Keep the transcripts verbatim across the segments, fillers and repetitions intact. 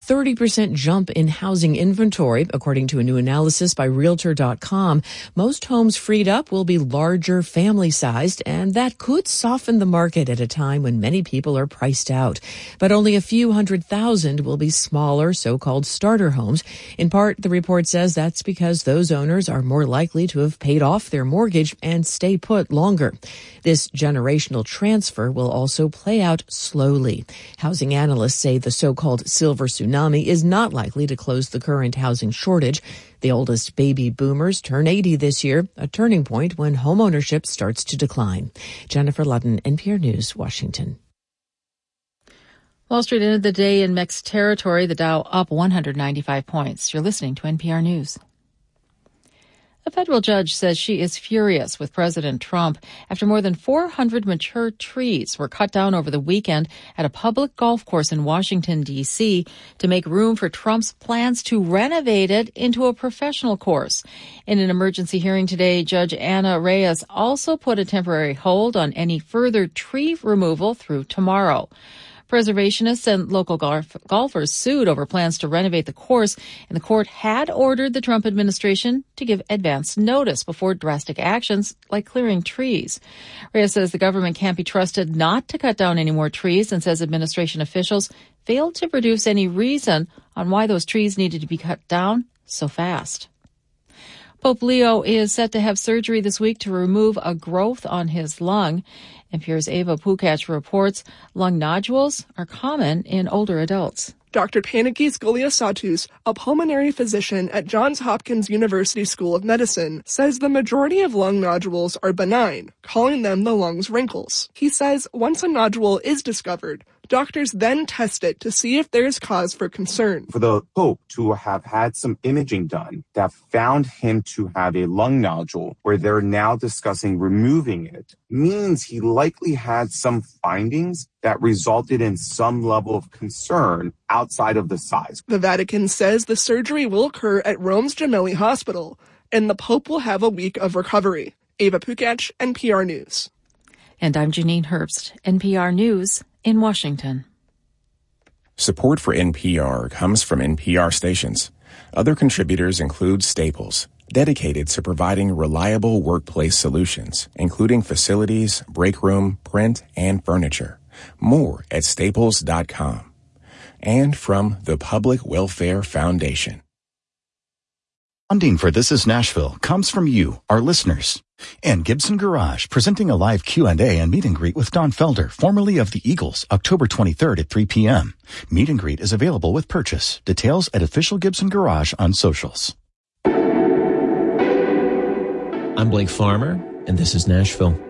thirty percent jump in housing inventory, according to a new analysis by Realtor dot com. Most homes freed up will be larger, family-sized, and that could soften the market at a time when many people are priced out. But only a few hundred thousand will be smaller, so-called starter homes. In part, the report says that's because those owners are more likely to have paid off their mortgage and stay put longer. This generational transfer will also play out slowly. Housing analysts say the so-called silver tsunami is not likely to close the current housing shortage. The oldest baby boomers turn eighty this year, a turning point when homeownership starts to decline. Jennifer Ludden, N P R News, Washington. Wall Street ended the day in mixed territory, the Dow up one hundred ninety-five points. You're listening to N P R News. A federal judge says she is furious with President Trump after more than four hundred mature trees were cut down over the weekend at a public golf course in Washington, D C to make room for Trump's plans to renovate it into a professional course. In an emergency hearing today, Judge Anna Reyes also put a temporary hold on any further tree removal through tomorrow. Preservationists and local golf- golfers sued over plans to renovate the course, and the court had ordered the Trump administration to give advance notice before drastic actions like clearing trees. Reyes says the government can't be trusted not to cut down any more trees and says administration officials failed to produce any reason on why those trees needed to be cut down so fast. Pope Leo is set to have surgery this week to remove a growth on his lung. N P R's Ava Pukac reports lung nodules are common in older adults. Doctor Panagis Goliasatus, a pulmonary physician at Johns Hopkins University School of Medicine, says the majority of lung nodules are benign, calling them the lung's wrinkles. He says once a nodule is discovered, doctors then test it to see if there is cause for concern. For the Pope to have had some imaging done that found him to have a lung nodule where they're now discussing removing it means he likely had some findings that resulted in some level of concern outside of the size. The Vatican says the surgery will occur at Rome's Gemelli Hospital, and the Pope will have a week of recovery. Ava Pukac, N P R News. And I'm Janine Herbst, N P R News in Washington. Support for N P R comes from N P R stations. Other contributors include Staples, dedicated to providing reliable workplace solutions, including facilities, break room, print, and furniture. More at staples dot com. And from the Public Welfare Foundation. Funding for This Is Nashville comes from you, our listeners. And Gibson Garage, presenting a live Q and A and meet and greet with Don Felder, formerly of the Eagles, October twenty-third at three p.m. Meet and greet is available with purchase. Details at Official Gibson Garage on socials. I'm Blake Farmer, and this is Nashville.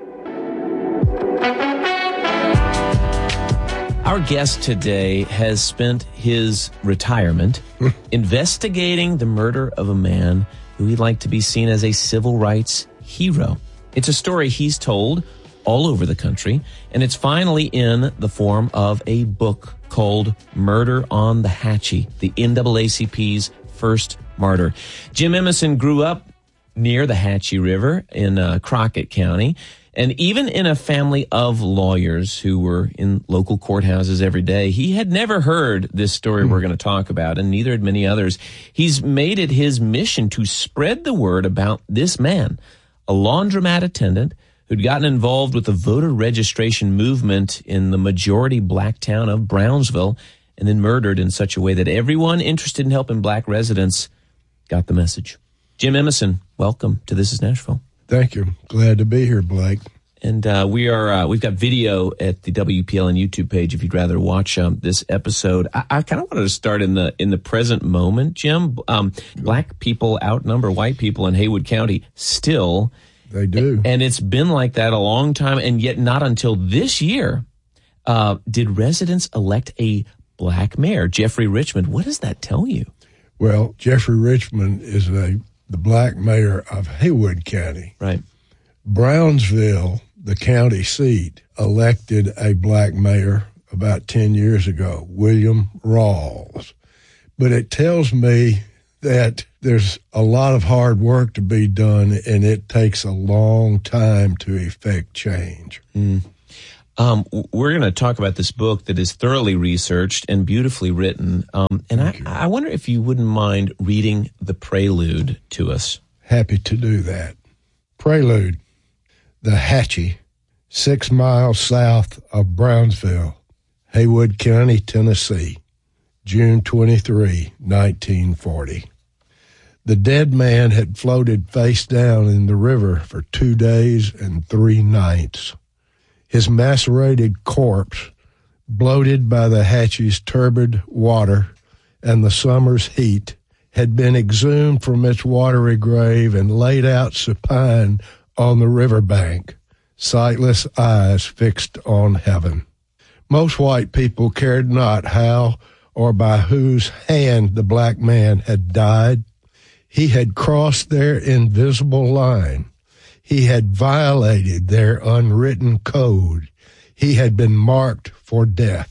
Our guest today has spent his retirement investigating the murder of a man who he'd like to be seen as a civil rights hero. It's a story he's told all over the country, and it's finally in the form of a book called Murder on the Hatchie, the N double A C P's first martyr. Jim Emison grew up near the Hatchie River in uh, Crockett County, and even in a family of lawyers who were in local courthouses every day, he had never heard this story mm. we're going to talk about, and neither had many others. He's made it his mission to spread the word about this man, a laundromat attendant who'd gotten involved with the voter registration movement in the majority black town of Brownsville, and then murdered in such a way that everyone interested in helping black residents got the message. Jim Emison, welcome to This Is Nashville. Thank you. Glad to be here, Blake. And uh, we are, uh, we've got video at the W P L N YouTube page if you'd rather watch um, this episode. I, I kind of wanted to start in the in the present moment, Jim. Um, black people outnumber white people in Haywood County still. They do. And it's been like that a long time, and yet not until this year uh, did residents elect a black mayor, Jeffrey Richmond. What does that tell you? Well, Jeffrey Richmond is a the black mayor of Haywood County. Right. Brownsville, the county seat, elected a black mayor about ten years ago, William Rawls. But it tells me that there's a lot of hard work to be done, and it takes a long time to effect change. Mm. Um, we're going to talk about this book that is thoroughly researched and beautifully written. Um, and I, I wonder if you wouldn't mind reading the prelude to us. Happy to do that. Prelude. The Hatchie, six miles south of Brownsville, Haywood County, Tennessee, June twenty-third, nineteen forty. The dead man had floated face down in the river for two days and three nights. His macerated corpse, bloated by the Hatchie's turbid water and the summer's heat, had been exhumed from its watery grave and laid out supine on the riverbank, sightless eyes fixed on heaven. Most white people cared not how or by whose hand the black man had died. He had crossed their invisible line. He had violated their unwritten code. He had been marked for death.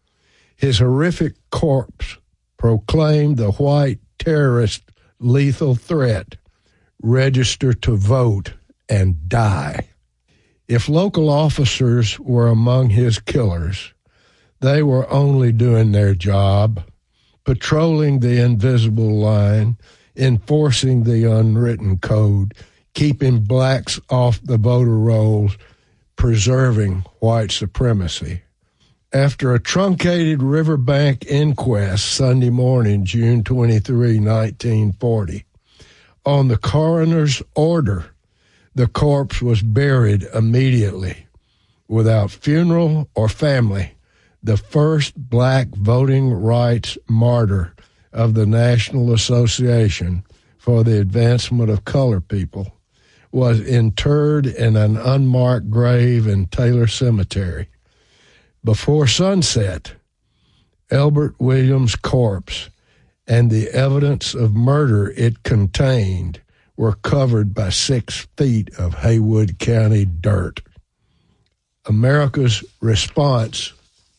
His horrific corpse proclaimed the white terrorist lethal threat: register to vote and die. If local officers were among his killers, they were only doing their job, patrolling the invisible line, enforcing the unwritten code, keeping blacks off the voter rolls, preserving white supremacy. After a truncated riverbank inquest Sunday morning, June twenty-third, nineteen forty, on the coroner's order, the corpse was buried immediately, without funeral or family. The first black voting rights martyr of the National Association for the Advancement of Colored People was interred in an unmarked grave in Taylor Cemetery. Before sunset, Elbert Williams' corpse and the evidence of murder it contained were covered by six feet of Haywood County dirt. America's response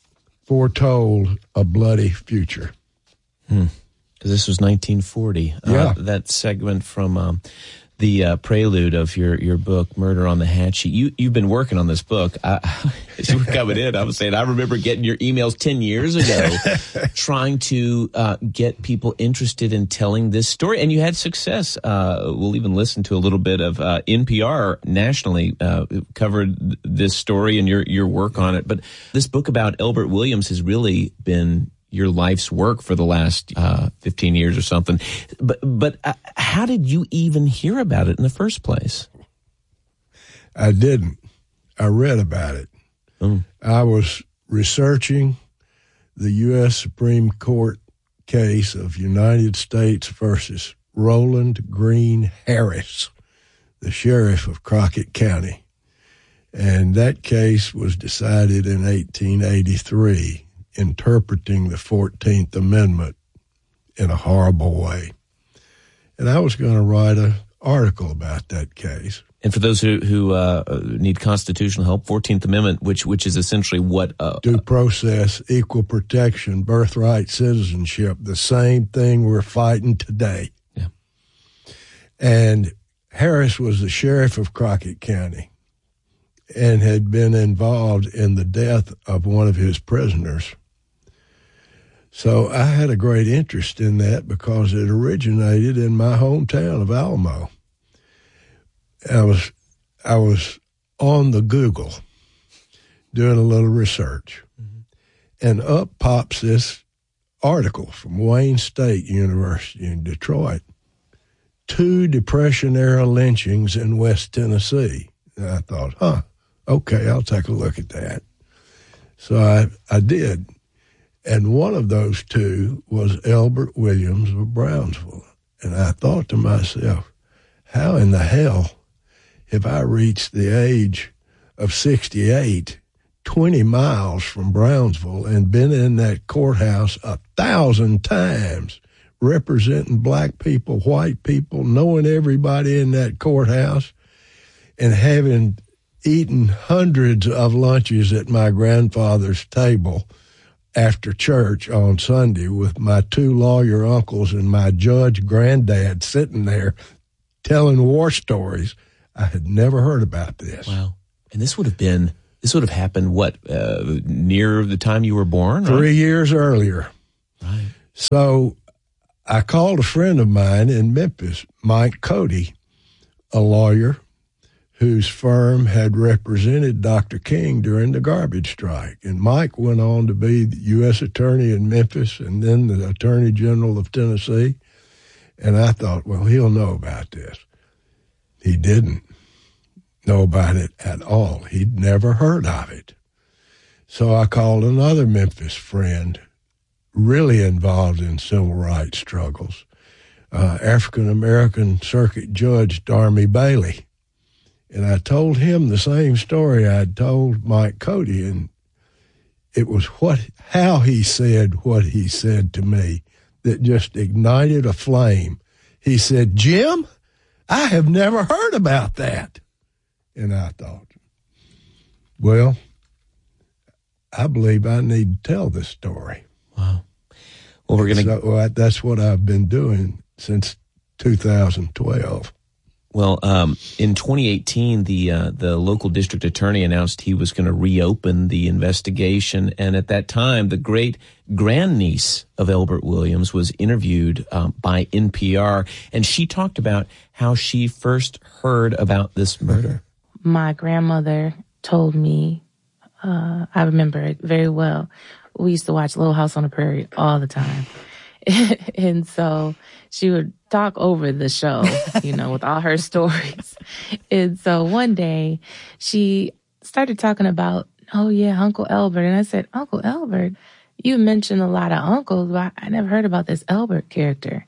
foretold a bloody future. Hmm. This was nineteen forty. Yeah. Uh, that segment from um, the uh, prelude of your, your book, Murder on the Hatchie. You, you've been working on this book. I, as you were coming in, I was saying, I remember getting your emails ten years ago trying to uh, get people interested in telling this story. And you had success. Uh, we'll even listen to a little bit of uh, N P R nationally uh, covered this story and your, your work on it. But this book about Elbert Williams has really been your life's work for the last uh, fifteen years or something. But but uh, how did you even hear about it in the first place? I didn't. I read about it. Mm. I was researching the U S Supreme Court case of United States versus Roland Green Harris, the sheriff of Crockett County. And that case was decided in eighteen eighty-three. Interpreting the fourteenth Amendment in a horrible way. And I was going to write an article about that case. And for those who, who uh, need constitutional help, fourteenth Amendment, which which is essentially what? Uh, Due process, equal protection, birthright citizenship, the same thing we're fighting today. Yeah. And Harris was the sheriff of Crockett County and had been involved in the death of one of his prisoners. So I had a great interest in that because it originated in my hometown of Alamo. I was I was on the Google doing a little research, mm-hmm. and up pops this article from Wayne State University in Detroit. Two Depression-era lynchings in West Tennessee. And I thought, huh, okay, I'll take a look at that. So I, I did. And one of those two was Elbert Williams of Brownsville. And I thought to myself, how in the hell have I reached the age of sixty-eight, twenty miles from Brownsville, and been in that courthouse a thousand times, representing black people, white people, knowing everybody in that courthouse, and having eaten hundreds of lunches at my grandfather's table after church on Sunday with my two lawyer uncles and my judge granddad sitting there telling war stories. I had never heard about this. Wow. And this would have been This would have happened, what, uh, near the time you were born? Three right? years earlier. Right. So I called a friend of mine in Memphis, Mike Cody, a lawyer whose firm had represented Doctor King during the garbage strike. And Mike went on to be the U S attorney in Memphis and then the Attorney General of Tennessee. And I thought, well, he'll know about this. He didn't know about it at all. He'd never heard of it. So I called another Memphis friend, really involved in civil rights struggles, uh, African-American Circuit Judge Darmy Bailey. And I told him the same story I'd told Mike Cody, and it was what how he said what he said to me that just ignited a flame. He said, "Jim, I have never heard about that." And I thought, well, I believe I need to tell this story. Wow. Well, we're going to... So uh, that's what I've been doing since two thousand twelve. Well, um, in twenty eighteen, the uh, the local district attorney announced he was going to reopen the investigation. And at that time, the great grandniece of Elbert Williams was interviewed um, by N P R. And she talked about how she first heard about this murder. My grandmother told me, uh, I remember it very well. We used to watch Little House on the Prairie all the time. And so she would talk over the show, you know, with all her stories. And so one day she started talking about, oh yeah, Uncle Elbert. And I said, Uncle Elbert, you mentioned a lot of uncles, but I never heard about this Elbert character.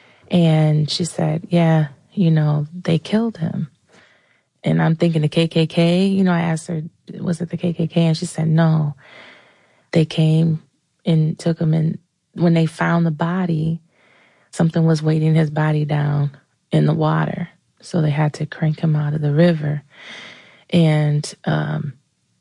And she said, yeah, you know, they killed him. And I'm thinking the K K K, you know, I asked her, was it the K K K? And she said, no, they came and took him. And when they found the body, something was weighting his body down in the water. So they had to crank him out of the river. And um,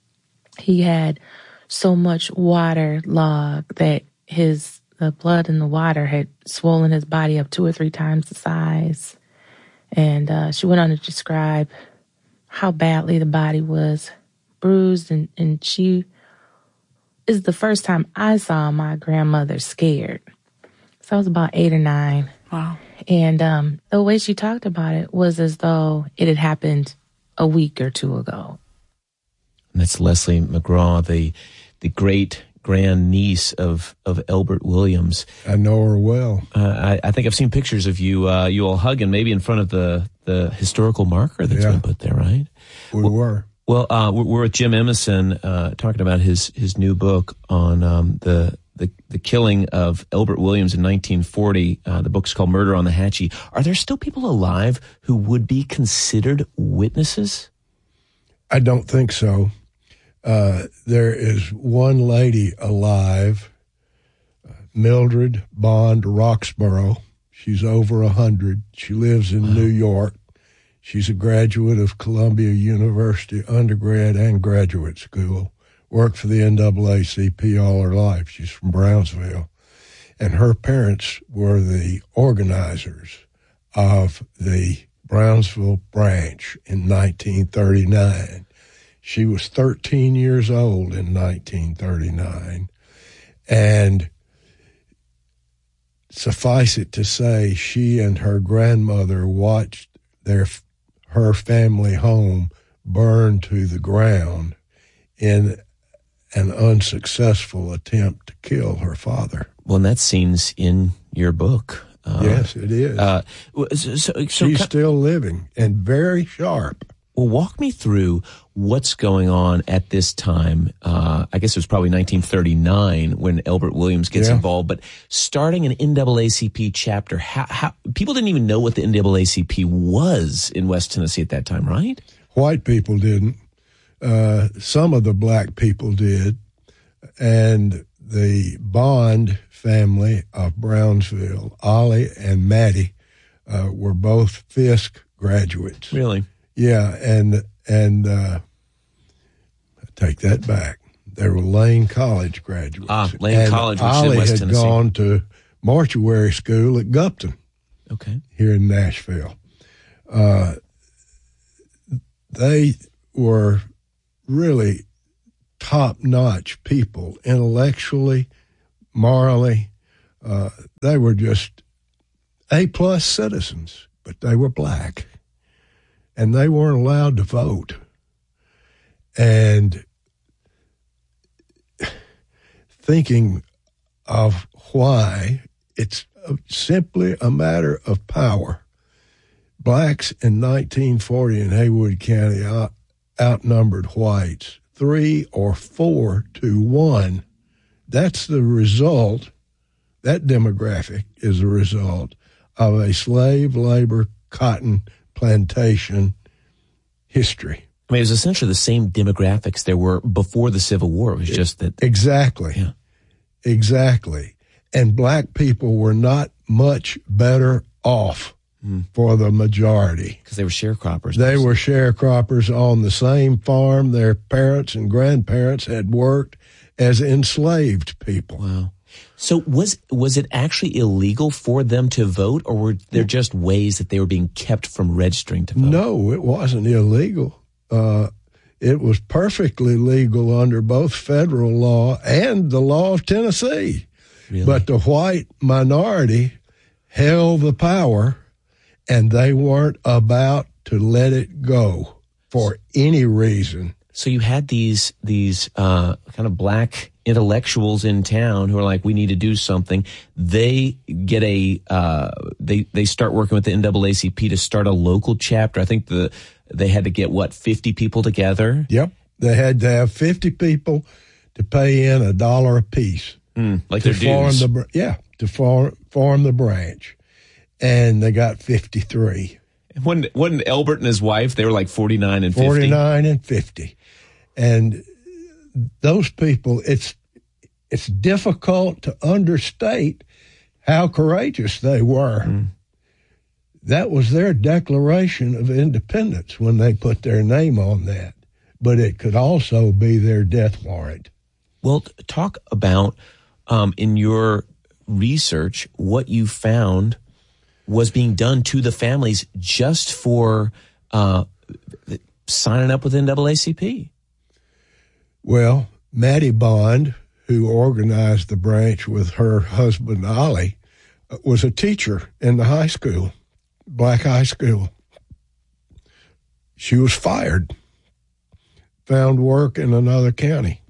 he had so much water logged that his the blood in the water had swollen his body up two or three times the size. And uh, she went on to describe how badly the body was bruised. And, and she is the first time I saw my grandmother scared. So I was about eight or nine. Wow. And um, the way she talked about it was as though it had happened a week or two ago. And that's Leslie McGraw, the the great grandniece of, of Elbert Williams. I know her well. Uh, I, I think I've seen pictures of you uh, you all hugging, maybe in front of the, the historical marker that's yeah. been put there, right? We well, were. Well, uh, we're with Jim Emison uh, talking about his his new book on um, the, the the killing of Elbert Williams in nineteen forty. Uh, the book's called Murder on the Hatchie. Are there still people alive who would be considered witnesses? I don't think so. Uh, there is one lady alive, uh, Mildred Bond Roxborough. She's over a hundred. She lives in wow. New York. She's a graduate of Columbia University undergrad and graduate school, worked for the N double A C P all her life. She's from Brownsville. And her parents were the organizers of the Brownsville branch in nineteen thirty-nine. She was thirteen years old in nineteen thirty-nine. And suffice it to say, she and her grandmother watched their her family home burned to the ground in an unsuccessful attempt to kill her father. Well, and that scene's in your book. Uh, yes, it is. Uh, so, so, She's still living and very sharp. Well, walk me through what's going on at this time. Uh, I guess it was probably nineteen thirty-nine when Elbert Williams gets yeah. involved. But starting an N double A C P chapter, how, how, people didn't even know what the N double A C P was in West Tennessee at that time, right? White people didn't. Uh, some of the black people did. And the Bond family of Brownsville, Ollie and Maddie, uh, were both Fisk graduates. Really? Yeah, and and uh, I take that back. They were Lane College graduates. Ah, Lane and College, which Ollie is in West had Tennessee. gone to mortuary school at Gupton. Okay. Here in Nashville. Uh, they were really top-notch people, intellectually, morally. Uh, they were just A-plus citizens, but they were black, and they weren't allowed to vote. And thinking of why, it's simply a matter of power. Blacks in nineteen forty in Haywood County out, outnumbered whites three or four to one. That's the result, that demographic is the result of a slave labor cotton plantation history. I mean, it was essentially the same demographics there were before the Civil War. It was just that. Exactly. Yeah. Exactly. And black people were not much better off mm. for the majority. Because they were sharecroppers. They were sharecroppers on the same farm their parents and grandparents had worked as enslaved people. Wow. So was was it actually illegal for them to vote, or were there just ways that they were being kept from registering to vote? No, it wasn't illegal. Uh, it was perfectly legal under both federal law and the law of Tennessee. Really? But the white minority held the power, and they weren't about to let it go for any reason. So you had these these uh, kind of black intellectuals in town who are like, we need to do something. They get a uh, they they start working with the N double A C P to start a local chapter. I think the they had to get what fifty people together. Yep, they had to have fifty people to pay in a dollar a piece. Mm, like to their form dues. the yeah to form form the branch, and they got fifty-three. Wasn't, wasn't Elbert and his wife? They were like forty-nine and fifty. Forty-nine and fifty, and those people. It's it's difficult to understate how courageous they were. Mm. That was their declaration of independence when they put their name on that, but it could also be their death warrant. Well, talk about um, in your research what you found was being done to the families just for uh, signing up with N double A C P. Well, Maddie Bond, who organized the branch with her husband, Ollie, was a teacher in the high school, black high school. She was fired, found work in another county.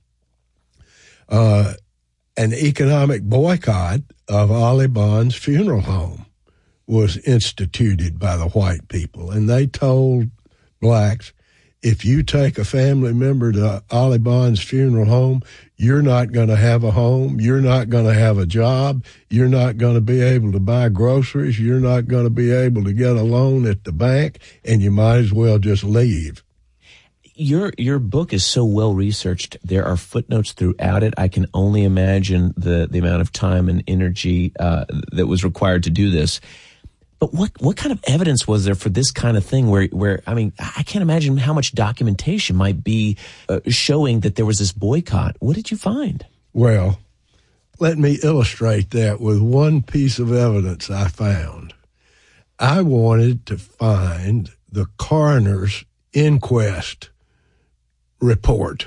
Uh, an economic boycott of Ollie Bond's funeral home was instituted by the white people, and they told blacks, if you take a family member to Ollie Bond's funeral home, you're not going to have a home, you're not going to have a job, you're not going to be able to buy groceries, you're not going to be able to get a loan at the bank, and you might as well just leave. Your your book is so well researched. There are footnotes throughout it. I can only imagine the, the amount of time and energy uh, that was required to do this. But what what kind of evidence was there for this kind of thing where, where I mean, I can't imagine how much documentation might be uh, showing that there was this boycott. What did you find? Well, let me illustrate that with one piece of evidence I found. I wanted to find the coroner's inquest report,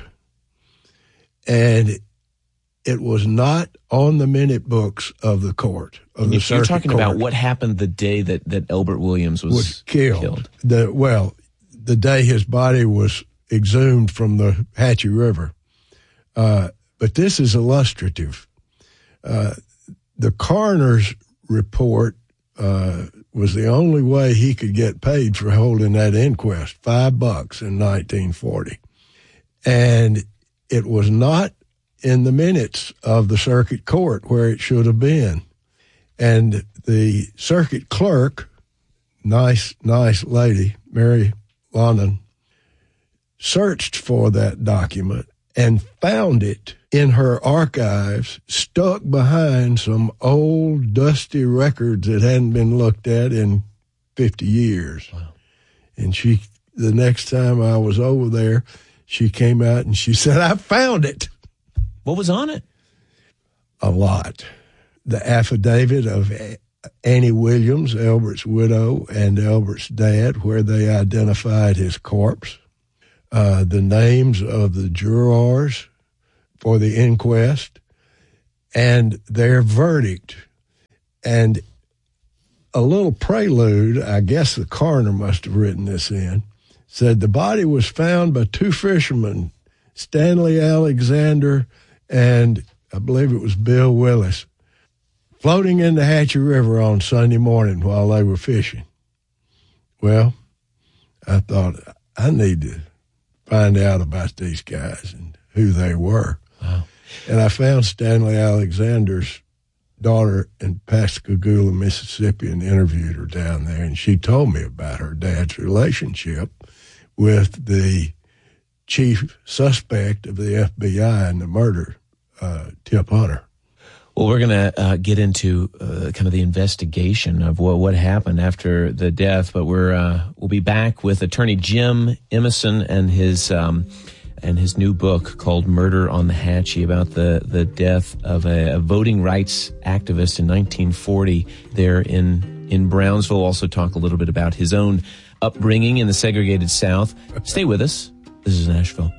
and it was not on the minute books of the court. Of the You're talking court. about what happened the day that, that Elbert Williams was, was killed. killed. The, well, the day his body was exhumed from the Hatchie River. Uh, but this is illustrative. Uh, the coroner's report uh, was the only way he could get paid for holding that inquest, five bucks in nineteen forty. And it was not in the minutes of the circuit court where it should have been. And the circuit clerk, nice, nice lady, Mary London, searched for that document and found it in her archives, stuck behind some old, dusty records that hadn't been looked at in fifty years. Wow. And she, the next time I was over there, she came out and she said, I found it. What was on it? A lot. The affidavit of Annie Williams, Elbert's widow, and Elbert's dad, where they identified his corpse. uh, the names of the jurors for the inquest and their verdict. And a little prelude, I guess the coroner must have written this in, said the body was found by two fishermen, Stanley Alexander and I believe it was Bill Willis, floating in the Hatchie River on Sunday morning while they were fishing. Well, I thought, I need to find out about these guys and who they were. Wow. And I found Stanley Alexander's daughter in Pascagoula, Mississippi, and interviewed her down there, and she told me about her dad's relationship with the chief suspect of the F B I in the murder, uh, Tip Hunter. Well, we're going to uh, get into uh, kind of the investigation of what, what happened after the death, but we're uh, we'll be back with attorney Jim Emison and his um, and his new book called Murder on the Hatchie, about the, the death of a, a voting rights activist in nineteen forty there in in Brownsville. We'll also talk a little bit about his own upbringing in the segregated South. Stay with us. This is Nashville.